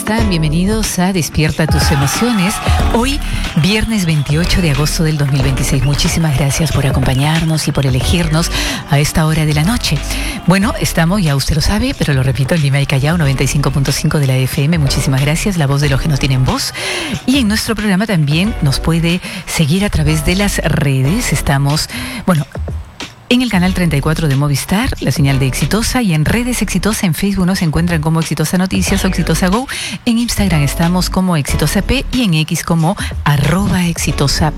están? Bienvenidos a Despierta tus emociones. Hoy, viernes 28 de agosto del 2026. Muchísimas gracias por acompañarnos y por elegirnos a esta hora de la noche. Bueno, estamos, ya usted lo sabe, pero lo repito, en Lima y Callao, 95.5 de la FM. Muchísimas gracias, la voz de los que no tienen voz. Y en nuestro programa también nos puede seguir a través de las redes. Estamos, en el canal 34 de Movistar, la señal de Exitosa, y en redes Exitosa. En Facebook nos encuentran como Exitosa Noticias o Exitosa Go. En Instagram estamos como Exitosa P y en X como @ExitosaP.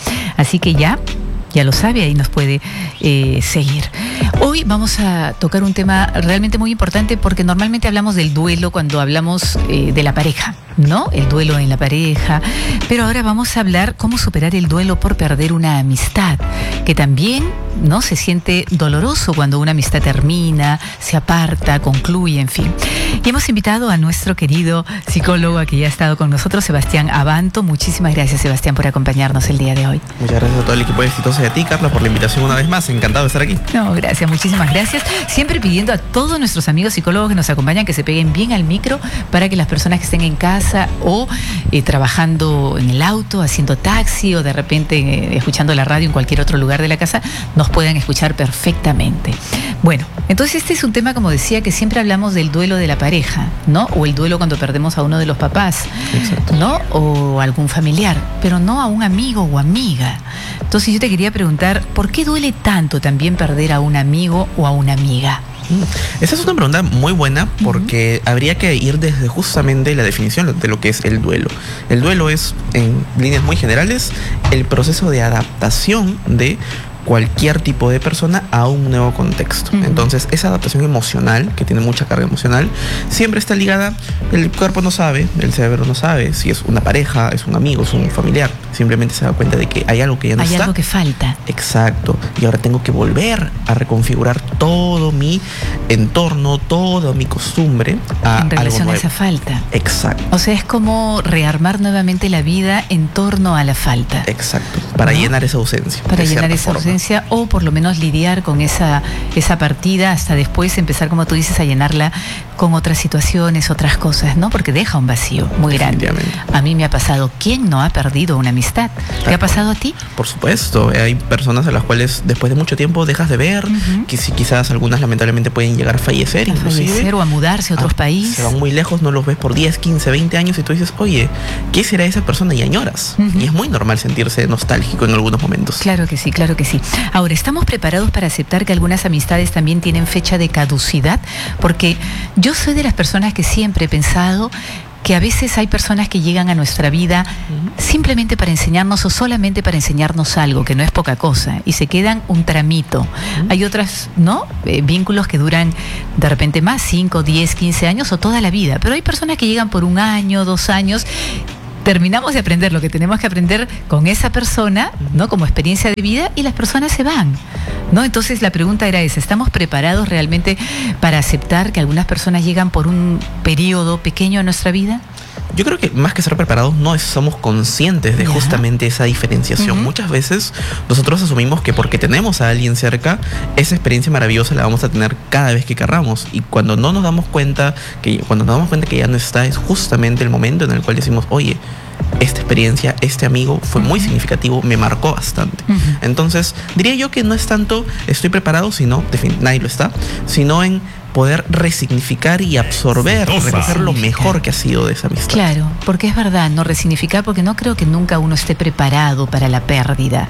Así que ya lo sabe, ahí nos puede seguir. Hoy vamos a tocar un tema realmente muy importante porque normalmente hablamos del duelo cuando hablamos de la pareja, ¿no? El duelo en la pareja. Pero ahora vamos a hablar cómo superar el duelo por perder una amistad, que también, ¿no?, se siente doloroso cuando una amistad termina, se aparta, concluye, en fin. Y hemos invitado a nuestro querido psicólogo que ya ha estado con nosotros, Sebastián Abanto. Muchísimas gracias, Sebastián, por acompañarnos el día de hoy. Muchas gracias a todo el equipo de Exitosa y a ti, Carla, por la invitación una vez más. Encantado de estar aquí. No, gracias, muchísimas gracias. Siempre pidiendo a todos nuestros amigos psicólogos que nos acompañan que se peguen bien al micro para que las personas que estén en casa o trabajando en el auto, haciendo taxi o de repente escuchando la radio en cualquier otro lugar de la casa, nos puedan escuchar perfectamente. Bueno, entonces este es un tema, como decía, que siempre hablamos del duelo de la pareja, ¿no? O el duelo cuando perdemos a uno de los papás. Exacto. ¿No? O algún familiar, pero no a un amigo o amiga. Entonces yo te quería preguntar, ¿por qué duele tanto también perder a un amigo o a una amiga? Esa es una pregunta muy buena porque habría que ir desde justamente la definición de lo que es el duelo. El duelo es, en líneas muy generales, el proceso de adaptación de cualquier tipo de persona a un nuevo contexto. Entonces, esa adaptación emocional, que tiene mucha carga emocional, siempre está ligada, el cuerpo no sabe, el cerebro no sabe si es una pareja, es un amigo, es un familiar. Simplemente se da cuenta de que hay algo que ya no está. Hay algo que falta. Exacto. Y ahora tengo que volver a reconfigurar todo mi entorno, toda mi costumbre a en relación algo nuevo. A esa falta. Exacto. O sea, es como rearmar nuevamente la vida en torno a la falta. Exacto. Para llenar esa ausencia. Para llenar esa ausencia, o por lo menos lidiar con esa partida hasta después empezar, como tú dices, a llenarla con otras situaciones, otras cosas, ¿no? Porque deja un vacío muy grande. A mí me ha pasado. ¿Quién no ha perdido una amistad? ¿Te ha pasado a ti? Por supuesto. Hay personas a las cuales después de mucho tiempo dejas de ver, que quizás algunas lamentablemente pueden llegar a fallecer. O a mudarse a otros países. Se van muy lejos, no los ves por 10, 15, 20 años y tú dices, oye, ¿qué será esa persona? Y añoras. Y es muy normal sentirse nostálgico en algunos momentos. Claro que sí, claro que sí. Ahora, ¿estamos preparados para aceptar que algunas amistades también tienen fecha de caducidad? Porque yo soy de las personas que siempre he pensado que a veces hay personas que llegan a nuestra vida simplemente para enseñarnos o solamente para enseñarnos algo, que no es poca cosa, y se quedan un tramito. Hay otras, ¿no? Vínculos que duran de repente más, 5, 10, 15 años o toda la vida. Pero hay personas que llegan por 1 año, 2 años. Terminamos de aprender lo que tenemos que aprender con esa persona, ¿no?, como experiencia de vida, y las personas se van, ¿no? Entonces la pregunta era esa: ¿estamos preparados realmente para aceptar que algunas personas llegan por un periodo pequeño en nuestra vida? Yo creo que más que ser preparados, no somos conscientes de justamente esa diferenciación. Muchas veces nosotros asumimos que porque tenemos a alguien cerca, esa experiencia maravillosa la vamos a tener cada vez que querramos. Y cuando nos damos cuenta que ya no está, es justamente el momento en el cual decimos, oye, esta experiencia, este amigo fue muy significativo, me marcó bastante. Entonces, diría yo que no es tanto estoy preparado, sino, nadie lo está, sino en poder resignificar y absorber, recoger lo mejor que ha sido de esa amistad. Claro, porque es verdad, no resignificar, porque no creo que nunca uno esté preparado para la pérdida.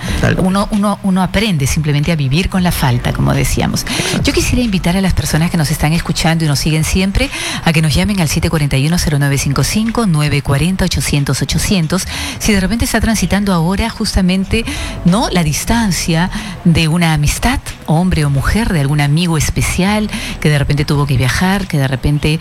Uno aprende simplemente a vivir con la falta, como decíamos. Exacto. Yo quisiera invitar a las personas que nos están escuchando y nos siguen siempre a que nos llamen al 741-0955, 940-800-800. Si de repente está transitando ahora justamente, ¿no?, la distancia de una amistad, hombre o mujer, de algún amigo especial que de repente tuvo que viajar, que de repente,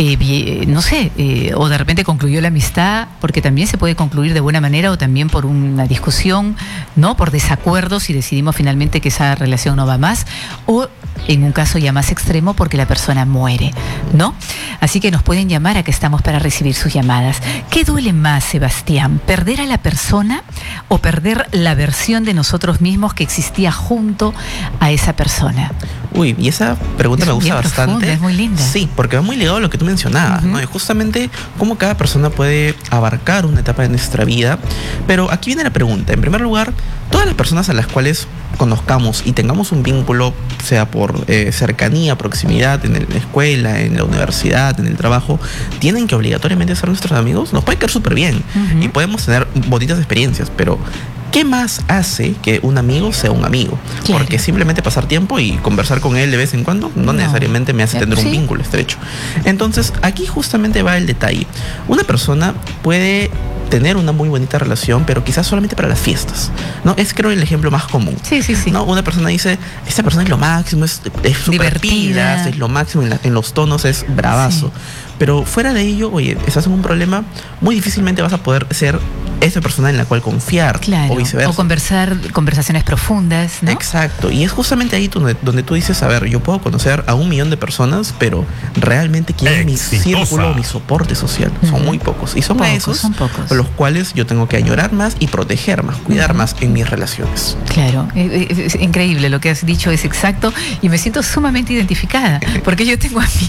o de repente concluyó la amistad, porque también se puede concluir de buena manera o también por una discusión, ¿no?, por desacuerdos, y decidimos finalmente que esa relación no va más, o en un caso ya más extremo porque la persona muere, ¿no? Así que nos pueden llamar, acá estamos para recibir sus llamadas. ¿Qué duele más, Sebastián? ¿Perder a la persona o perder la versión de nosotros mismos que existía junto a esa persona? Uy, y esa pregunta me gusta bastante. Profunda, es muy linda. Sí, porque va muy ligado a lo que tú mencionabas, ¿no? Y justamente cómo cada persona puede abarcar una etapa de nuestra vida. Pero aquí viene la pregunta. En primer lugar, todas las personas a las cuales conozcamos y tengamos un vínculo, sea por cercanía, proximidad, en la escuela, en la universidad, en el trabajo, ¿tienen que obligatoriamente ser nuestros amigos? Nos puede caer súper bien y podemos tener bonitas experiencias, pero ¿qué más hace que un amigo sea un amigo? Claro. Porque simplemente pasar tiempo y conversar con él de vez en cuando no necesariamente me hace tener un vínculo estrecho. Entonces, aquí justamente va el detalle. Una persona puede tener una muy bonita relación, pero quizás solamente para las fiestas, ¿no? Es, creo, el ejemplo más común. Sí. ¿No? Una persona dice, esta persona es lo máximo, es súper divertida, pilas, es lo máximo, en los tonos es bravazo. Sí. Pero fuera de ello, oye, estás en un problema, muy difícilmente vas a poder ser esa persona en la cual confiar, claro, o viceversa. O conversaciones profundas, ¿no? Exacto, y es justamente ahí donde tú dices, a ver, yo puedo conocer a 1 millón de personas, pero realmente quién es mi círculo, mi soporte social. Son muy pocos, y son esos los cuales yo tengo que añorar más y proteger más, cuidar más en mis relaciones. Claro, es increíble lo que has dicho, es exacto, y me siento sumamente identificada, porque yo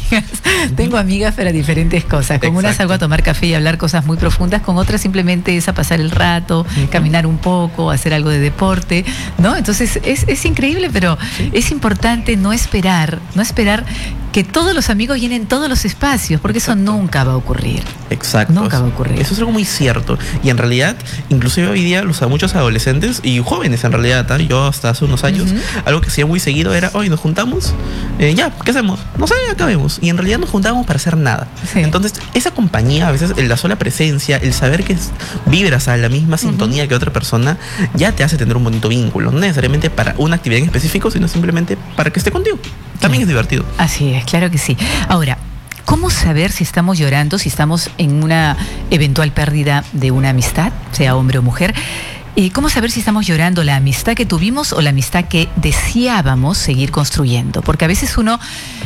tengo amigas para diferentes cosas. Con unas salgo a tomar café y hablar cosas muy profundas, con otras simplemente es a pasar el rato, caminar un poco, hacer algo de deporte, ¿no? Entonces es increíble, pero es importante no esperar que todos los amigos llenen todos los espacios, porque eso nunca va a ocurrir. Exacto. Nunca va a ocurrir. Eso es algo muy cierto. Y en realidad, inclusive hoy día, muchos adolescentes y jóvenes en realidad, yo hasta hace unos años, algo que hacía muy seguido era, hoy nos juntamos, ya, ¿qué hacemos? No sé, acabemos. Y en realidad nos juntábamos para hacer nada. Sí. Entonces, esa compañía, a veces la sola presencia, el saber que vibras a la misma sintonía que otra persona, ya te hace tener un bonito vínculo. No necesariamente para una actividad en específico, sino simplemente para que esté contigo. También es divertido. Así es, claro que sí. Ahora, ¿cómo saber si estamos llorando, si estamos en una eventual pérdida de una amistad, sea hombre o mujer? ¿Cómo saber si estamos llorando la amistad que tuvimos o la amistad que deseábamos seguir construyendo? Porque a veces uno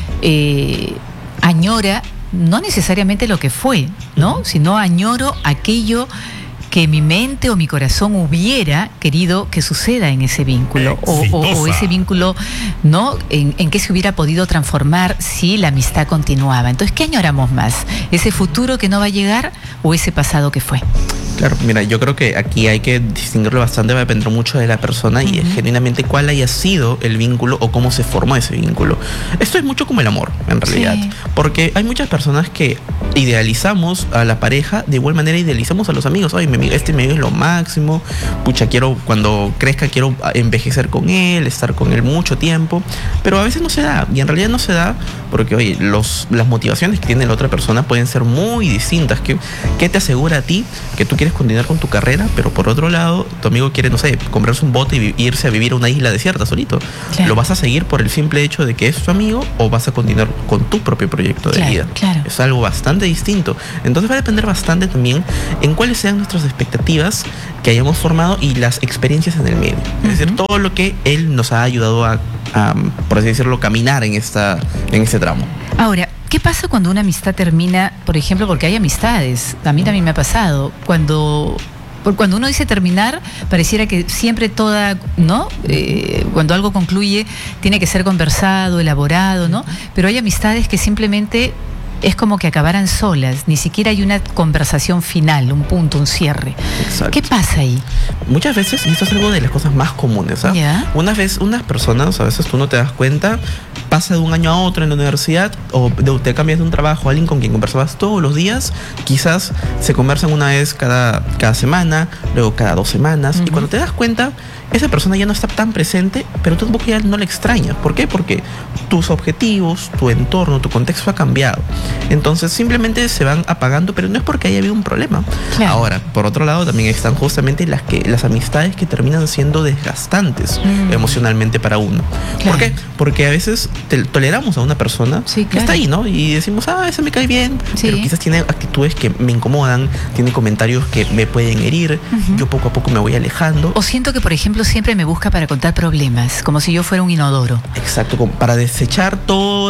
añora no necesariamente lo que fue, ¿no? Sino añoro aquello que mi mente o mi corazón hubiera querido que suceda en ese vínculo o ese vínculo, ¿no? En qué se hubiera podido transformar si la amistad continuaba. Entonces, ¿qué añoramos más? ¿Ese futuro que no va a llegar o ese pasado que fue? Claro, mira, yo creo que aquí hay que distinguirlo bastante, va a depender mucho de la persona y genuinamente cuál haya sido el vínculo o cómo se formó ese vínculo. Esto es mucho como el amor, en realidad, porque hay muchas personas que idealizamos a la pareja, de igual manera idealizamos a los amigos. Ay, mi amigo es lo máximo, pucha, cuando crezca quiero envejecer con él, estar con él mucho tiempo, pero a veces no se da, y en realidad no se da porque, oye, las motivaciones que tiene la otra persona pueden ser muy distintas. ¿Qué te asegura a ti que tú quieres continuar con tu carrera, pero por otro lado tu amigo quiere, no sé, comprarse un bote y irse a vivir a una isla desierta solito? Claro. ¿Lo vas a seguir por el simple hecho de que es tu amigo o vas a continuar con tu propio proyecto de vida? Claro. Es algo bastante distinto. Entonces va a depender bastante también en cuáles sean nuestras expectativas que hayamos formado y las experiencias en el medio. Es decir, todo lo que él nos ha ayudado a por así decirlo, caminar en este tramo. Ahora, ¿qué pasa cuando una amistad termina, por ejemplo, porque hay amistades? A mí también me ha pasado. Cuando uno dice terminar, pareciera que siempre ¿no? Cuando algo concluye, tiene que ser conversado, elaborado, ¿no? Pero hay amistades que simplemente es como que acabaran solas, ni siquiera hay una conversación final, un punto, un cierre. Exacto. ¿Qué pasa ahí? Muchas veces, y esto es algo de las cosas más comunes, ¿sabes? ¿Ya? Unas personas, a veces tú no te das cuenta, pasa de un año a otro en la universidad o te cambias de un trabajo a alguien con quien conversabas todos los días, quizás se conversan una vez cada semana, luego cada 2 semanas, y cuando te das cuenta, esa persona ya no está tan presente, pero tú tampoco ya no la extrañas. ¿Por qué? Porque tus objetivos, tu entorno, tu contexto ha cambiado. Entonces simplemente se van apagando, pero no es porque haya habido un problema. Claro. Ahora, por otro lado, también están justamente las amistades que terminan siendo desgastantes emocionalmente para uno. Claro. ¿Por qué? Porque a veces toleramos a una persona que está ahí, ¿no? Y decimos, ese me cae bien, pero quizás tiene actitudes que me incomodan, tiene comentarios que me pueden herir, yo poco a poco me voy alejando. O siento que, por ejemplo, siempre me busca para contar problemas, como si yo fuera un inodoro. Exacto, para desechar todo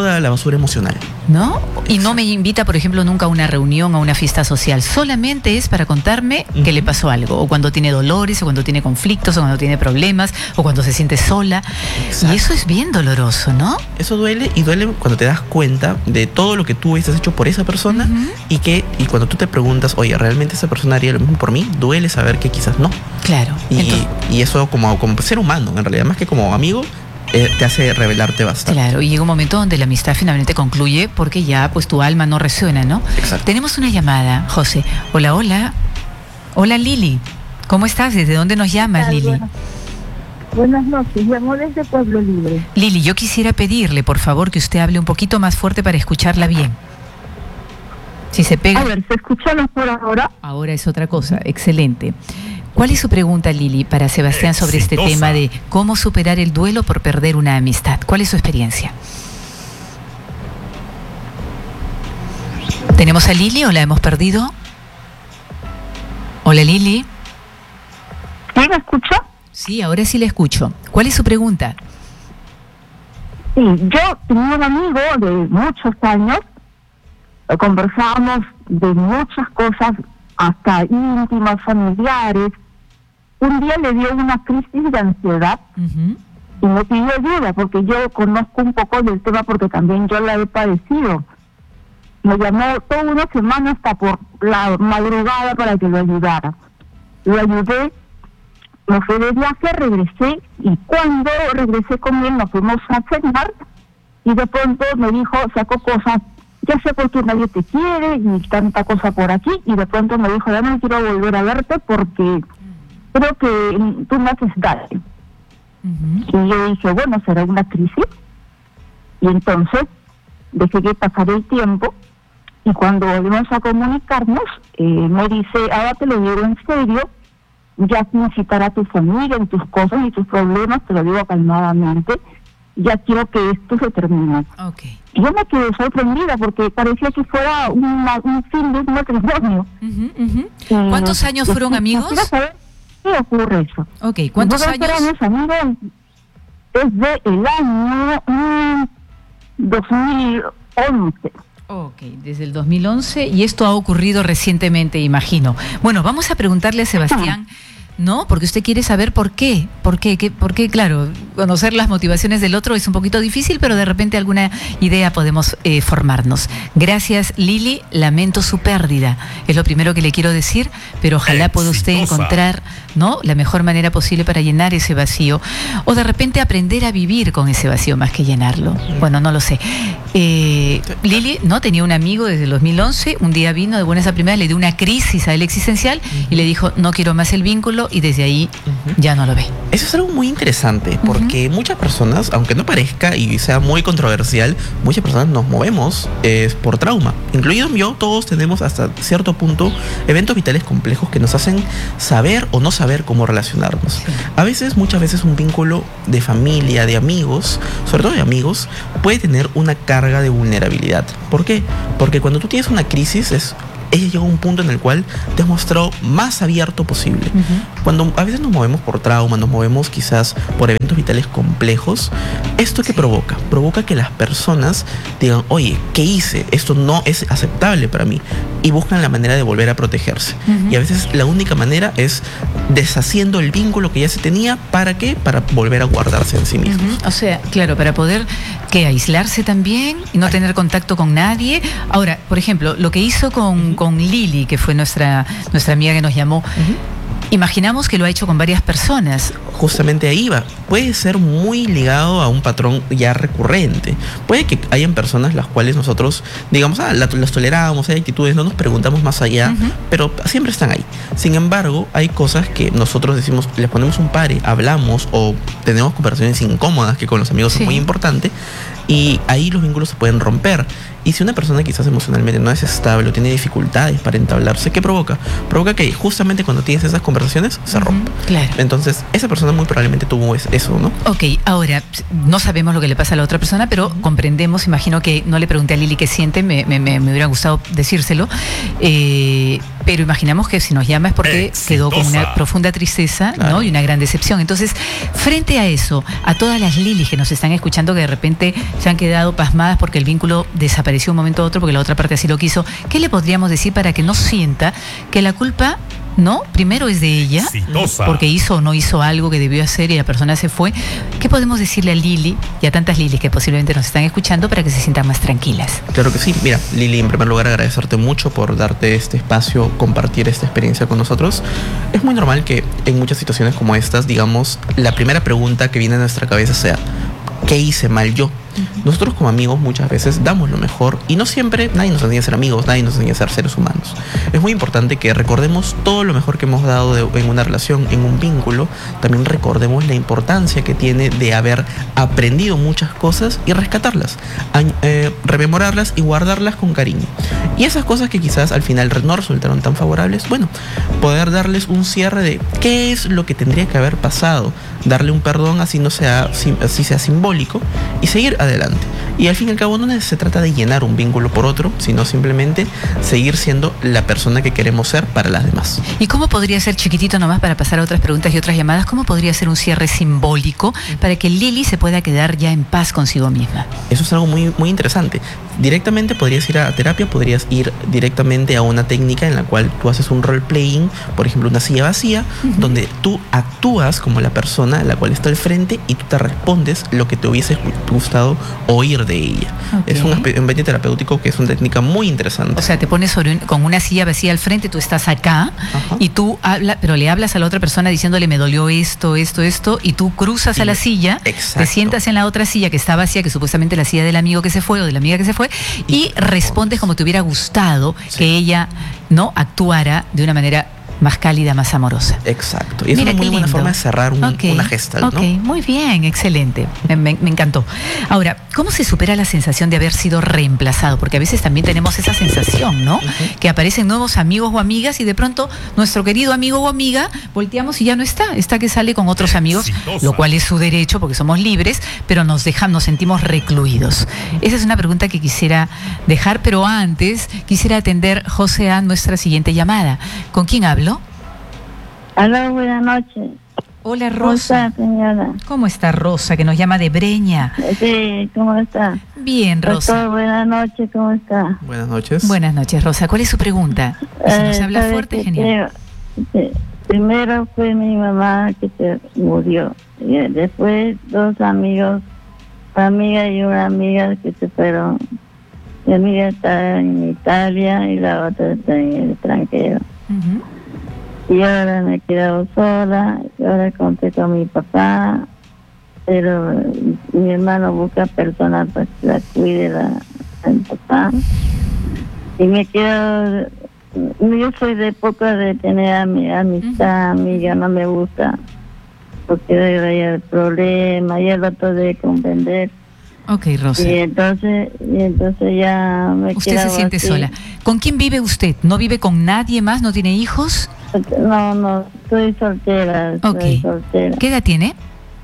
toda la basura emocional. ¿No? Y no me invita, por ejemplo, nunca a una reunión, a una fiesta social. Solamente es para contarme que le pasó algo, o cuando tiene dolores, o cuando tiene conflictos, o cuando tiene problemas, o cuando se siente sola. Exacto. Y eso es bien doloroso, ¿no? Eso duele, y duele cuando te das cuenta de todo lo que tú has hecho por esa persona, y cuando tú te preguntas, oye, ¿realmente esa persona haría lo mismo por mí? Duele saber que quizás no. Claro. Y eso como ser humano, en realidad, más que como amigo, te hace revelarte bastante. Claro, y llega un momento donde la amistad finalmente concluye porque ya pues tu alma no resuena, ¿no? Exacto. Tenemos una llamada, José. Hola, hola. Hola, Lili. ¿Cómo estás? ¿Desde dónde nos llamas, Lili? Buenas noches, llamo desde Pueblo Libre. Lili, yo quisiera pedirle, por favor, que usted hable un poquito más fuerte para escucharla bien. Si se pega... A ver, ¿se escucha mejor ahora? Ahora es otra cosa, excelente. ¿Cuál es su pregunta, Lili, para Sebastián sobre este tema de cómo superar el duelo por perder una amistad? ¿Cuál es su experiencia? ¿Tenemos a Lili o la hemos perdido? Hola, Lili. ¿Sí me escucha? Sí, ahora sí la escucho. ¿Cuál es su pregunta? Sí, yo tenía un amigo de muchos años, conversábamos de muchas cosas, hasta íntimas, familiares. Un día le dio una crisis de ansiedad y me pidió ayuda, porque yo conozco un poco del tema, porque también yo la he padecido. Me llamó toda una semana hasta por la madrugada para que lo ayudara. Lo ayudé, me fui de viaje, regresé, y cuando regresé con él nos fuimos a cenar, y de pronto me dijo, sacó cosas, ya sé por qué nadie te quiere, y tanta cosa por aquí, y de pronto me dijo, ya no quiero volver a verte porque creo que tú me haces daño. Y yo dije, bueno, será una crisis. Y entonces dejé que pasara el tiempo, y cuando volvimos a comunicarnos, me dice, ahora te lo digo en serio, ya sin citar a tu familia y tus cosas y tus problemas, te lo digo calmadamente, ya quiero que esto se termine. Okay. Yo me quedé sorprendida porque parecía que fuera un fin de un matrimonio. ¿Cuántos años fueron amigos? Quisiera saber qué ocurre eso. Okay, ¿cuántos años? Éramos amigos desde el año 2011. Ok, desde el 2011, y esto ha ocurrido recientemente, imagino. Bueno, vamos a preguntarle a Sebastián, ¿no? Porque usted quiere saber por qué. ¿Por qué? Claro, conocer las motivaciones del otro es un poquito difícil, pero de repente alguna idea podemos formarnos. Gracias, Lili. Lamento su pérdida. Es lo primero que le quiero decir, pero ojalá pueda usted encontrar, ¿no?, la mejor manera posible para llenar ese vacío. O de repente aprender a vivir con ese vacío más que llenarlo. Bueno, no lo sé. Lili, ¿no?, tenía un amigo desde el 2011. Un día vino de buenas a primeras, le dio una crisis a él existencial y le dijo, no quiero más el vínculo, y desde ahí ya no lo ve. Eso es algo muy interesante, porque muchas personas, aunque no parezca y sea muy controversial, muchas personas nos movemos por trauma. Incluido yo, todos tenemos hasta cierto punto eventos vitales complejos que nos hacen saber o no saber cómo relacionarnos. Sí. Muchas veces un vínculo de familia, de amigos, sobre todo de amigos, puede tener una carga de vulnerabilidad. ¿Por qué? Porque cuando tú tienes una crisis ella llegó a un punto en el cual te has mostrado más abierto posible. Cuando a veces nos movemos por trauma, nos movemos quizás por eventos vitales complejos, ¿esto qué provoca? Provoca que las personas digan, oye, ¿qué hice? Esto no es aceptable para mí. Y buscan la manera de volver a protegerse. Y a veces la única manera es deshaciendo el vínculo que ya se tenía. ¿Para qué? Para volver a guardarse en sí mismos. O sea, claro, para poder aislarse también y no tener contacto con nadie. Ahora, por ejemplo, lo que hizo con Lili, que fue nuestra amiga que nos llamó, imaginamos que lo ha hecho con varias personas. Justamente ahí va. Puede ser muy ligado a un patrón ya recurrente. Puede que hayan personas las cuales nosotros, digamos, las toleramos, hay actitudes, no nos preguntamos más allá, pero siempre están ahí. Sin embargo, hay cosas que nosotros decimos, les ponemos un pare, hablamos o tenemos conversaciones incómodas, que con los amigos es muy importante, y ahí los vínculos se pueden romper. Y si una persona quizás emocionalmente no es estable o tiene dificultades para entablarse, ¿qué provoca? Provoca que justamente cuando tienes esas conversaciones se rompa. Claro. Entonces, esa persona muy probablemente tuvo eso, ¿no? Ok, ahora, no sabemos lo que le pasa a la otra persona, pero comprendemos, imagino que no le pregunté a Lili qué siente, me hubiera gustado decírselo, pero imaginamos que si nos llama es porque quedó con una profunda tristeza, claro, ¿no? Y una gran decepción. Entonces, frente a eso, a todas las Lilis que nos están escuchando que de repente se han quedado pasmadas porque el vínculo desapareció un momento a otro porque la otra parte así lo quiso, ¿qué le podríamos decir para que no sienta que la culpa, no, primero es de ella, porque hizo o no hizo algo que debió hacer y la persona se fue? ¿Qué podemos decirle a Lili y a tantas Lilis que posiblemente nos están escuchando para que se sientan más tranquilas? Claro que sí. Mira, Lili, en primer lugar agradecerte mucho por darte este espacio, compartir esta experiencia con nosotros. Es muy normal que en muchas situaciones como estas, digamos, la primera pregunta que viene a nuestra cabeza sea: ¿qué hice mal yo? Nosotros como amigos muchas veces damos lo mejor y no siempre nadie nos enseña a ser amigos, nadie nos enseña a ser seres humanos. Es muy importante que recordemos todo lo mejor que hemos dado en una relación, en un vínculo. También recordemos la importancia que tiene de haber aprendido muchas cosas y rescatarlas, rememorarlas y guardarlas con cariño. Y esas cosas que quizás al final no resultaron tan favorables, bueno, poder darles un cierre de qué es lo que tendría que haber pasado, darle un perdón así sea simbólico y seguir adelante. Y al fin y al cabo no se trata de llenar un vínculo por otro, sino simplemente seguir siendo la persona que queremos ser para las demás. ¿Y cómo podría ser, chiquitito nomás para pasar a otras preguntas y otras llamadas, cómo podría ser un cierre simbólico para que Lili se pueda quedar ya en paz consigo misma? Eso es algo muy, muy interesante. Directamente podrías ir a terapia, podrías ir directamente a una técnica en la cual tú haces un role playing, por ejemplo una silla vacía, donde tú actúas como la persona a la cual está al frente y tú te respondes lo que te hubiese gustado oír de ella. Es un ambiente terapéutico que es una técnica muy interesante. O sea, te pones con una silla vacía al frente, tú estás acá. Ajá. Y tú pero le hablas a la otra persona diciéndole: me dolió esto, y tú cruzas a la silla, te sientas en la otra silla que está vacía, que supuestamente es la silla del amigo que se fue o de la amiga que se fue, y respondes como te hubiera gustado que ella no actuara de una manera más cálida, más amorosa. Exacto. Y es una muy buena forma de cerrar una gestalt, ¿no? Muy bien, excelente. Me encantó. Ahora, ¿cómo se supera la sensación de haber sido reemplazado? Porque a veces también tenemos esa sensación, ¿no? Que aparecen nuevos amigos o amigas y de pronto nuestro querido amigo o amiga volteamos y ya no está. Está que sale con otros amigos, lo cual es su derecho porque somos libres, pero nos sentimos recluidos. Esa es una pregunta que quisiera dejar, pero antes quisiera atender, José, a nuestra siguiente llamada. ¿Con quién hablo? Aló, buenas noches. Hola, Rosa. ¿Cómo está, señora? ¿Cómo está Rosa, que nos llama de Breña? Sí, ¿cómo está? Bien, Rosa. Doctor, buenas noches, ¿cómo está? Buenas noches. Buenas noches, Rosa. ¿Cuál es su pregunta? Si nos habla fuerte, genial. Primero fue mi mamá que se murió. Y después dos amigos, una amiga y una amiga que se fueron. Mi amiga está en Italia y la otra está en el extranjero. Y ahora me he quedado sola, y ahora conté con mi papá, pero mi hermano busca personal para que la cuide el papá. Y me quedo, yo soy de época de tener amistad, amiga, no me gusta, porque hay el problema, ya lo trato de comprender. Ok, Rosa. Y entonces ya me quedo. Usted se siente así. sola. ¿Con quién vive usted? ¿No vive con nadie más? ¿No tiene hijos? No, estoy soltera. Ok. Soltera. ¿Qué edad tiene?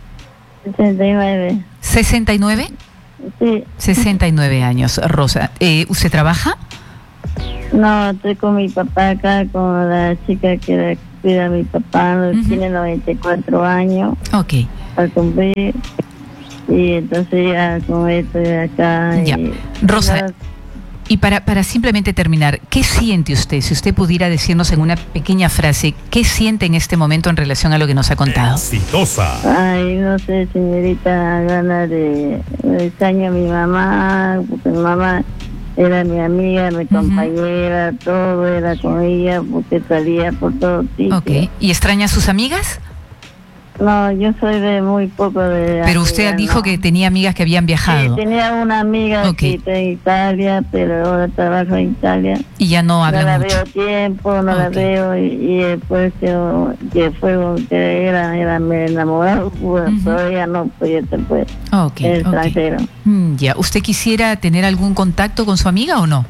69. ¿69? Sí. 69 años, Rosa. ¿Usted trabaja? No, estoy con mi papá acá, con la chica que cuida a mi papá, tiene 94 años. Ok. Al cumplir. Y entonces ya con esto de acá. Ya. Rosa, y para simplemente terminar, ¿qué siente usted? Si usted pudiera decirnos en una pequeña frase, ¿qué siente en este momento en relación a lo que nos ha contado? Exitosa. Ay, no sé, señorita, ganas de extraño a mi mamá, porque mi mamá era mi amiga, mi compañera, todo era con ella, porque salía por todo sitio. Ok. ¿Y extraña a sus amigas? No, yo soy de muy poco de... Pero usted amigas, dijo no. que tenía amigas que habían viajado. Sí, tenía una amiga Ok. que está en Italia, pero ahora trabajo en Italia. Y ya no No habla la mucho. veo tiempo, no la Ok. veo, y después que fue que era me enamorado, pues, Ujú. todavía no, pues ya se fue Ok, el ok. extranjero. Ya. ¿Usted quisiera tener algún contacto con su amiga o no?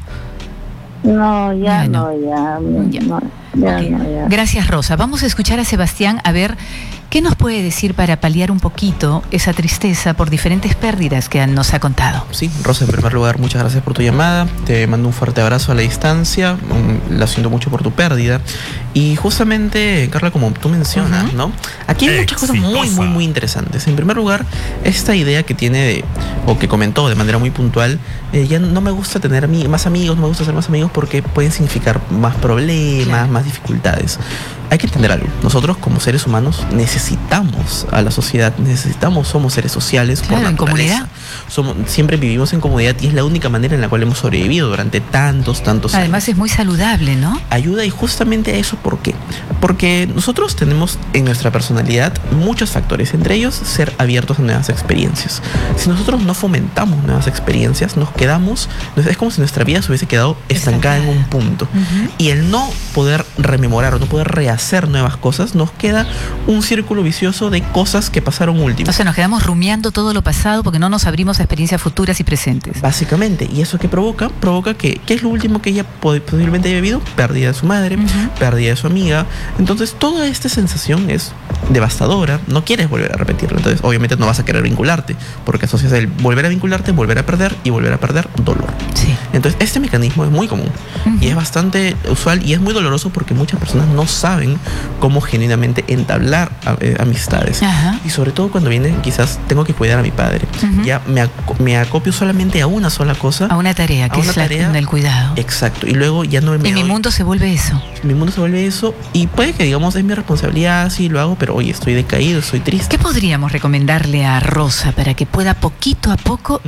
No, ya Ya no. no, ya, Ya. no, ya Ok. no, ya. Gracias, Rosa. Vamos a escuchar a Sebastián a ver qué nos puede decir para paliar un poquito esa tristeza por diferentes pérdidas que nos ha contado. Sí, Rosa, en primer lugar, muchas gracias por tu llamada. Te mando un fuerte abrazo a la distancia. La siento mucho por tu pérdida. Y justamente, Carla, como tú mencionas, Ujú. ¿no? Aquí hay muchas cosas muy interesantes. En primer lugar, esta idea que tiene, o que comentó de manera muy puntual, ya no me gusta tener más amigos, no me gusta ser más amigos porque pueden significar más problemas, Claro. más dificultades. Hay que entender algo. Nosotros, como seres humanos, necesitamos a la sociedad, somos seres sociales por Claro, en naturaleza. Siempre vivimos en comunidad y es la única manera en la cual hemos sobrevivido durante tantos Además años. es muy saludable, ¿no? Ayuda y justamente a eso, ¿por qué? Porque nosotros tenemos en nuestra personalidad muchos factores, entre ellos ser abiertos a nuevas experiencias. Si nosotros no fomentamos nuevas experiencias, nos quedamos, es como si nuestra vida se hubiese quedado estancada en un punto. Ujú. Y el no poder rememorar o no poder rehacer nuevas cosas, nos queda un círculo vicioso de cosas que pasaron últimas. O sea, nos quedamos rumiando todo lo pasado porque no nos abrimos a experiencias futuras y presentes. Básicamente, ¿y eso qué provoca? Provoca que, ¿qué es lo último que ella posiblemente haya vivido? Pérdida de su madre, Ujú. pérdida de su amiga. Entonces, toda esta sensación es devastadora, no quieres volver a repetirlo. Entonces, obviamente no vas a querer vincularte, porque asocias el volver a vincularte, volver a perder y volver a perder dolor. Sí. Entonces, este mecanismo es muy común y es bastante usual y es muy doloroso porque muchas personas no saben cómo genuinamente entablar amistades. Ajá. Y sobre todo cuando viene, quizás tengo que cuidar a mi padre. Ujú. Ya me acopio solamente a una sola cosa. A una tarea, A que una es tarea. el cuidado. Exacto. Y luego ya no me Y mi doy- mundo se vuelve eso. mi mundo se vuelve eso. Y puede que digamos es mi responsabilidad, sí lo hago, pero oye, estoy decaído, estoy triste. ¿Qué podríamos recomendarle a Rosa para que pueda poquito a poco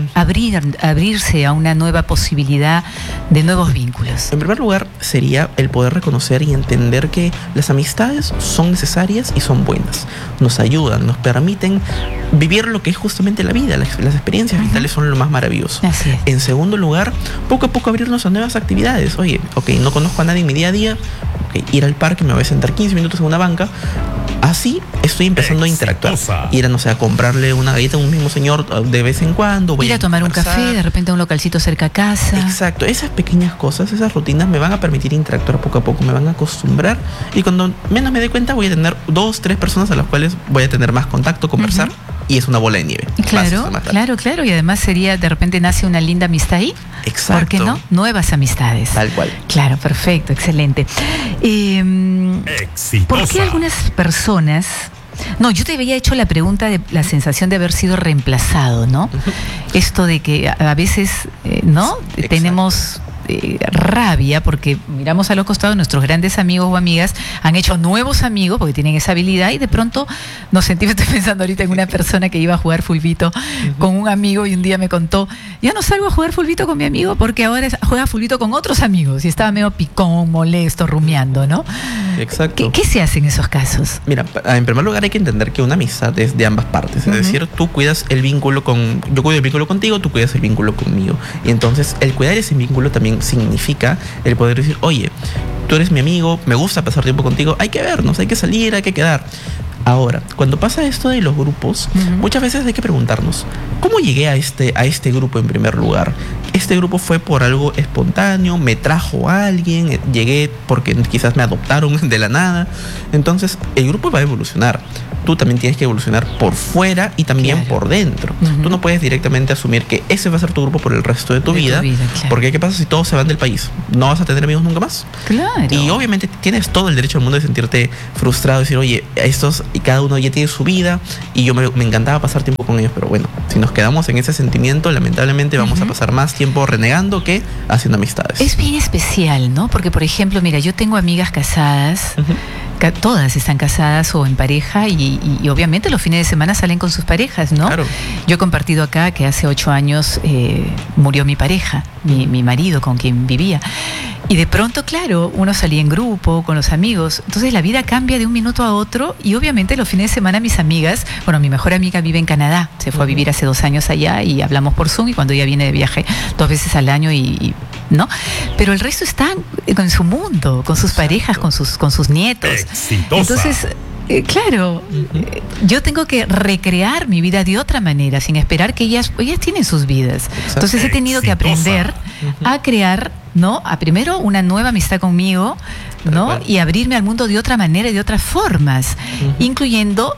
abrirse a una nueva posibilidad de nuevos vínculos? En primer lugar, sería el poder reconocer y entender que las amistades son necesarias y son buenas. Nos ayudan, nos permiten vivir lo que es justamente la vida. Las experiencias vitales son lo más maravilloso. Así es. En segundo lugar, poco a poco abrirnos a nuevas actividades. Oye, ok, no conozco a nadie en mi día a día. Ok, ir al parque, me voy a sentar 15 minutos en una banca. Así estoy empezando a interactuar. Ir a, no sé, a comprarle una galleta a un mismo señor de vez en cuando. Voy Ir a tomar un conversar. café, de repente a un localcito cerca a casa. Exacto, esas pequeñas cosas, esas rutinas me van a permitir interactuar poco a poco, me van a acostumbrar y cuando menos me dé cuenta voy a tener 2, 3 personas a las cuales voy a tener más contacto, conversar y es una bola de nieve. Claro, Vas a matar. claro. Y además sería, de repente nace una linda amistad ahí. Exacto. ¿Por qué no? Nuevas amistades. Tal cual. Claro, perfecto, excelente. ¿Por qué algunas personas... No, yo te había hecho la pregunta de la sensación de haber sido reemplazado, ¿no? Esto de que a veces, ¿no? Exacto. Tenemos rabia porque miramos a los costados, nuestros grandes amigos o amigas han hecho nuevos amigos porque tienen esa habilidad y de pronto nos sentimos, estoy pensando ahorita en una persona que iba a jugar fulbito con un amigo y un día me contó, ya no salgo a jugar fulbito con mi amigo porque ahora juega fulbito con otros amigos y estaba medio picón, molesto, rumiando, ¿no? Exacto. ¿Qué se hace en esos casos? Mira, en primer lugar hay que entender que una amistad es de ambas partes. Es decir, tú cuidas el vínculo yo cuido el vínculo contigo, tú cuidas el vínculo conmigo. Y entonces el cuidar ese vínculo también significa el poder decir, oye, tú eres mi amigo, me gusta pasar tiempo contigo, hay que vernos, hay que salir, hay que quedar. Ahora, cuando pasa esto de los grupos, muchas veces hay que preguntarnos, ¿cómo llegué a este grupo en primer lugar? ¿Este grupo fue por algo espontáneo? ¿Me trajo a alguien? ¿Llegué porque quizás me adoptaron de la nada? Entonces, el grupo va a evolucionar. Tú también tienes que evolucionar por fuera y también Claro. por dentro. Ujú. Tú no puedes directamente asumir que ese va a ser tu grupo por el resto de tu vida. Claro. Porque ¿qué pasa si todos se van del país? ¿No vas a tener amigos nunca más? Claro. Y obviamente tienes todo el derecho al mundo de sentirte frustrado, decir, oye, estos y cada uno ya tiene su vida y yo me encantaba pasar tiempo con ellos, pero bueno, si nos quedamos en ese sentimiento, lamentablemente vamos a pasar más tiempo renegando que haciendo amistades. Es bien especial, ¿no? Porque, por ejemplo, mira, yo tengo amigas casadas todas están casadas o en pareja y obviamente los fines de semana salen con sus parejas, ¿no? Claro. Yo he compartido acá que hace 8 años murió mi pareja, mi marido con quien vivía. Y de pronto, claro, uno salía en grupo, con los amigos. Entonces la vida cambia de un minuto a otro y obviamente los fines de semana mis amigas, bueno, mi mejor amiga vive en Canadá, se fue a vivir hace 2 años allá y hablamos por Zoom y cuando ella viene de viaje 2 veces al año ¿no? Pero el resto están en su mundo, con sus parejas, con sus nietos. Exitosa. Entonces, claro, yo tengo que recrear mi vida de otra manera, sin esperar que ellas tienen sus vidas. Exacto. Entonces he tenido que aprender a crear, ¿no? A primero una nueva amistad conmigo, ¿no? Y abrirme al mundo de otra manera y de otras formas, incluyendo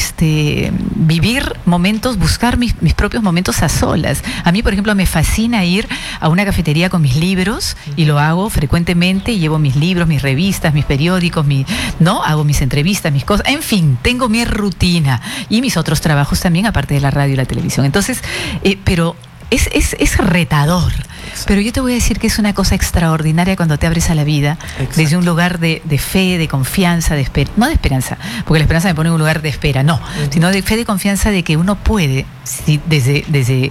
vivir momentos, buscar mis propios momentos a solas. A mí, por ejemplo, me fascina ir a una cafetería con mis libros y lo hago frecuentemente y llevo mis libros, mis revistas, mis periódicos, ¿no? Hago mis entrevistas, mis cosas, en fin, tengo mi rutina y mis otros trabajos también, aparte de la radio y la televisión. Entonces, pero es retador. Exacto. Pero yo te voy a decir que es una cosa extraordinaria cuando te abres a la vida. Exacto. Desde un lugar de fe, de confianza, no de esperanza, porque la esperanza me pone en un lugar de espera, no, sino de fe, de confianza de que uno puede, si desde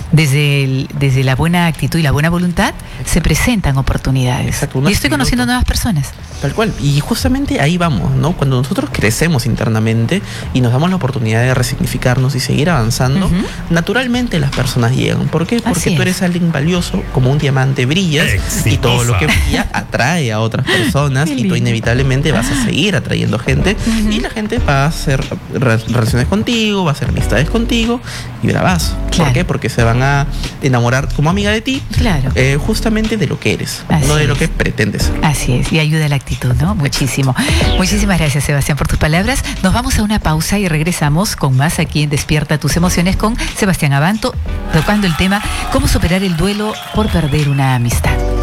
la buena actitud y la buena voluntad, se presentan oportunidades. Exacto, y estoy conociendo nuevas personas. Tal cual. Y justamente ahí vamos, ¿no? Cuando nosotros crecemos internamente y nos damos la oportunidad de resignificarnos y seguir avanzando, naturalmente las personas llegan. ¿Por qué? Porque tú eres alguien valioso, como un diamante brillas, y todo lo que brilla atrae a otras personas y tú inevitablemente vas a seguir atrayendo gente y la gente va a hacer relaciones contigo, va a hacer amistades contigo y verás. Claro. ¿Por qué? Porque se van a enamorar como amiga de ti, claro, justamente de lo que eres, así no de lo que pretendes. Así es, y ayuda a la actitud, ¿no? Muchísimo. Muchísimas gracias, Sebastián, por tus palabras. Nos vamos a una pausa y regresamos con más aquí en Despierta tus emociones con Sebastián Abanto, tocando el tema cómo superar el duelo por perder una amistad.